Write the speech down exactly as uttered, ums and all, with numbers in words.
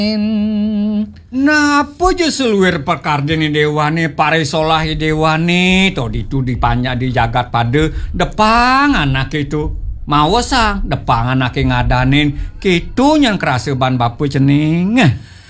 Napa je seluwer perkardene dewane paresolahi dewane to ditu dipanyak di jagat pada depang anak itu mau sang depang anak ngadanin kitu yang kerasa ban bapa cening.